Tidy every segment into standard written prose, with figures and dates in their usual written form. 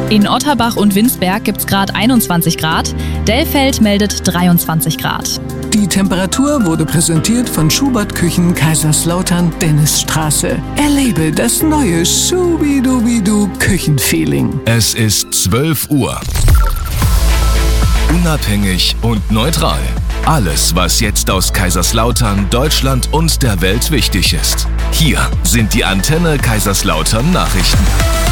In Otterbach und Winsberg gibt's gerade 21 Grad. Dellfeld meldet 23 Grad. Die Temperatur wurde präsentiert von Schubert Küchen Kaiserslautern Dennisstraße. Erlebe das neue Schubidubidu Küchenfeeling. Es ist 12 Uhr. Unabhängig und neutral. Alles, was jetzt aus Kaiserslautern, Deutschland und der Welt wichtig ist. Hier sind die Antenne Kaiserslautern Nachrichten.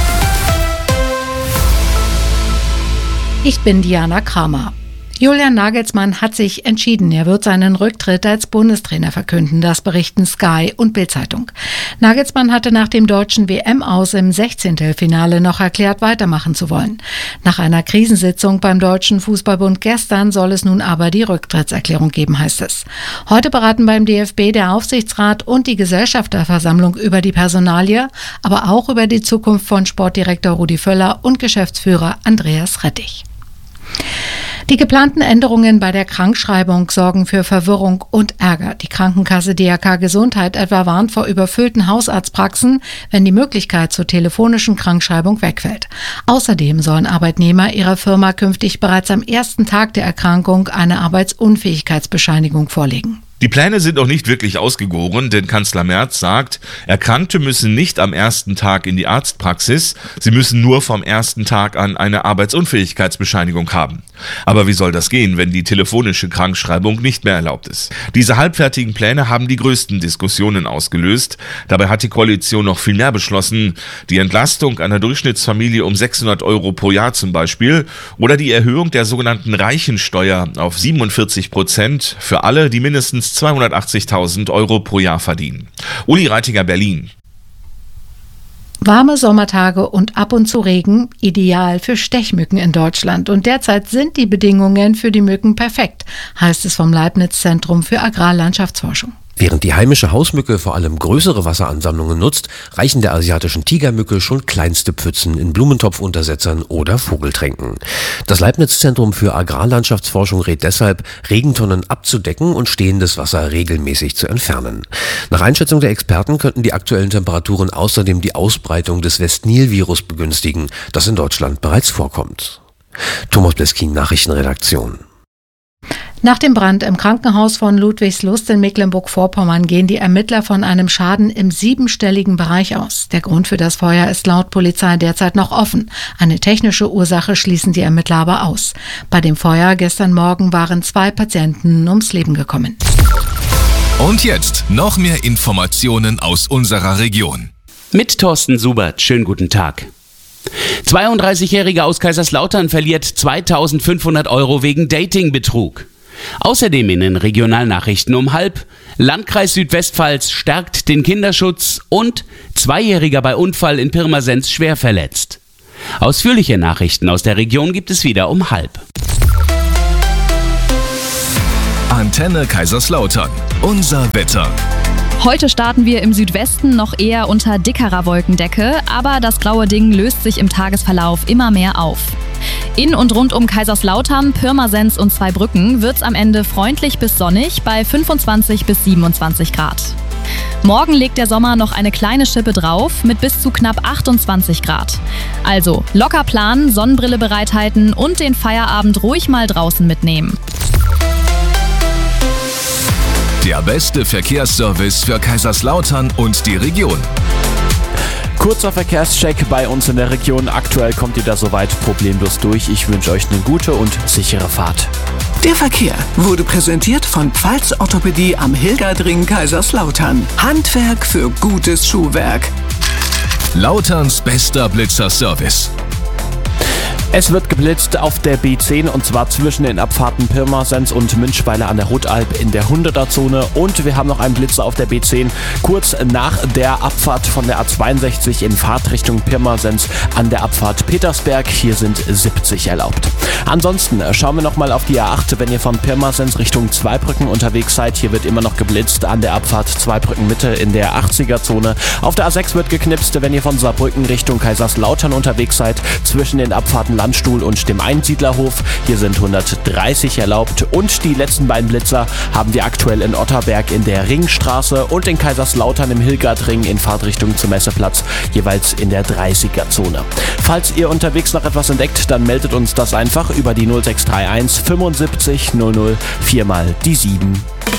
Ich bin Diana Kramer. Julian Nagelsmann hat sich entschieden. Er wird seinen Rücktritt als Bundestrainer verkünden. Das berichten Sky und Bild-Zeitung. Nagelsmann hatte nach dem deutschen WM-Aus im 16. Finale noch erklärt, weitermachen zu wollen. Nach einer Krisensitzung beim Deutschen Fußballbund gestern soll es nun aber die Rücktrittserklärung geben, heißt es. Heute beraten beim DFB der Aufsichtsrat und die Gesellschafterversammlung über die Personalie, aber auch über die Zukunft von Sportdirektor Rudi Völler und Geschäftsführer Andreas Rettich. Die geplanten Änderungen bei der Krankschreibung sorgen für Verwirrung und Ärger. Die Krankenkasse DRK Gesundheit etwa warnt vor überfüllten Hausarztpraxen, wenn die Möglichkeit zur telefonischen Krankschreibung wegfällt. Außerdem sollen Arbeitnehmer ihrer Firma künftig bereits am ersten Tag der Erkrankung eine Arbeitsunfähigkeitsbescheinigung vorlegen. Die Pläne sind noch nicht wirklich ausgegoren, denn Kanzler Merz sagt, Erkrankte müssen nicht am ersten Tag in die Arztpraxis, sie müssen nur vom ersten Tag an eine Arbeitsunfähigkeitsbescheinigung haben. Aber wie soll das gehen, wenn die telefonische Krankschreibung nicht mehr erlaubt ist? Diese halbfertigen Pläne haben die größten Diskussionen ausgelöst. Dabei hat die Koalition noch viel mehr beschlossen. Die Entlastung einer Durchschnittsfamilie um 600 € pro Jahr zum Beispiel oder die Erhöhung der sogenannten Reichensteuer auf 47% für alle, die mindestens 280.000 € pro Jahr verdienen. Uli Reitiger, Berlin. Warme Sommertage und ab und zu Regen, ideal für Stechmücken in Deutschland. Und derzeit sind die Bedingungen für die Mücken perfekt, heißt es vom Leibniz-Zentrum für Agrarlandschaftsforschung. Während die heimische Hausmücke vor allem größere Wasseransammlungen nutzt, reichen der asiatischen Tigermücke schon kleinste Pfützen in Blumentopfuntersetzern oder Vogeltränken. Das Leibniz-Zentrum für Agrarlandschaftsforschung rät deshalb, Regentonnen abzudecken und stehendes Wasser regelmäßig zu entfernen. Nach Einschätzung der Experten könnten die aktuellen Temperaturen außerdem die Ausbreitung des West-Nil-Virus begünstigen, das in Deutschland bereits vorkommt. Thomas Bleskin, Nachrichtenredaktion. Nach dem Brand im Krankenhaus von Ludwigslust in Mecklenburg-Vorpommern gehen die Ermittler von einem Schaden im 7-stelligen Bereich aus. Der Grund für das Feuer ist laut Polizei derzeit noch offen. Eine technische Ursache schließen die Ermittler aber aus. Bei dem Feuer gestern Morgen waren 2 Patienten ums Leben gekommen. Und jetzt noch mehr Informationen aus unserer Region. Mit Thorsten Subert, schönen guten Tag. 32-Jähriger aus Kaiserslautern verliert 2.500 € wegen Datingbetrug. Außerdem in den Regionalnachrichten um 12:30, Landkreis Südwestpfalz stärkt den Kinderschutz und 2-Jähriger bei Unfall in Pirmasens schwer verletzt. Ausführliche Nachrichten aus der Region gibt es wieder um 12:30. Antenne Kaiserslautern. Unser Wetter. Heute starten wir im Südwesten noch eher unter dickerer Wolkendecke, aber das graue Ding löst sich im Tagesverlauf immer mehr auf. In und rund um Kaiserslautern, Pirmasens und Zweibrücken wird's am Ende freundlich bis sonnig bei 25 bis 27 Grad. Morgen legt der Sommer noch eine kleine Schippe drauf mit bis zu knapp 28 Grad. Also locker planen, Sonnenbrille bereithalten und den Feierabend ruhig mal draußen mitnehmen. Der beste Verkehrsservice für Kaiserslautern und die Region. Kurzer Verkehrscheck bei uns in der Region. Aktuell kommt ihr da soweit problemlos durch. Ich wünsche euch eine gute und sichere Fahrt. Der Verkehr wurde präsentiert von Pfalz Orthopädie am Hilgerdring Kaiserslautern. Handwerk für gutes Schuhwerk. Lauterns bester Blitzerservice. Es wird geblitzt auf der B10 und zwar zwischen den Abfahrten Pirmasens und Münchweiler an der Rotalb in der 100er-Zone. Und wir haben noch einen Blitzer auf der B10 kurz nach der Abfahrt von der A62 in Fahrtrichtung Pirmasens an der Abfahrt Petersberg. Hier sind 70 erlaubt. Ansonsten schauen wir nochmal auf die A8, wenn ihr von Pirmasens Richtung Zweibrücken unterwegs seid. Hier wird immer noch geblitzt an der Abfahrt Zweibrücken Mitte in der 80er-Zone. Auf der A6 wird geknipst, wenn ihr von Saarbrücken Richtung Kaiserslautern unterwegs seid. Zwischen den Abfahrten Landstuhl und dem Einsiedlerhof. Hier sind 130 erlaubt. Und die letzten beiden Blitzer haben wir aktuell in Otterberg in der Ringstraße und in Kaiserslautern im Hildgartring in Fahrtrichtung zum Messeplatz, jeweils in der 30er-Zone. Falls ihr unterwegs noch etwas entdeckt, dann meldet uns das einfach über die 0631 75 00 4 mal die 7.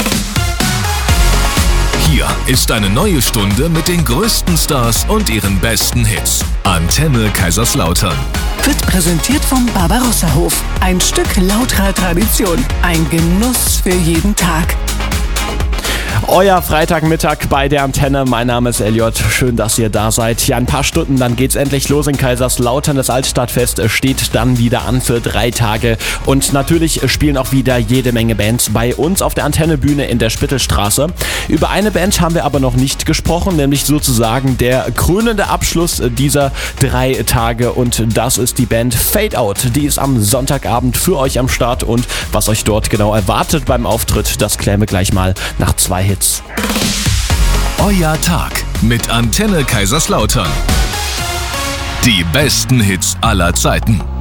Hier ist eine neue Stunde mit den größten Stars und ihren besten Hits. Antenne Kaiserslautern. Wird präsentiert vom Barbarossa-Hof. Ein Stück lauterer Tradition. Ein Genuss für jeden Tag. Euer Freitagmittag bei der Antenne. Mein Name ist Elliot. Schön, dass ihr da seid. Ja, ein paar Stunden, dann geht's endlich los in Kaiserslautern. Das Altstadtfest steht dann wieder an für 3 Tage. Und natürlich spielen auch wieder jede Menge Bands bei uns auf der Antennebühne in der Spittelstraße. Über eine Band haben wir aber noch nicht gesprochen, nämlich sozusagen der krönende Abschluss dieser 3 Tage. Und das ist die Band Fade Out. Die ist am Sonntagabend für euch am Start. Und was euch dort genau erwartet beim Auftritt, das klären wir gleich mal nach 2 Hits. Euer Tag mit Antenne Kaiserslautern. Die besten Hits aller Zeiten.